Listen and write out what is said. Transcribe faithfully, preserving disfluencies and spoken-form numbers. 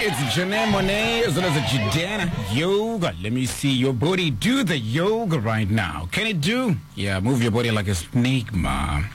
It's Janelle Monáe as well as Jadana Yoga. Let me see your body do the yoga right now. Can it do? Yeah, move your body like a snake, ma.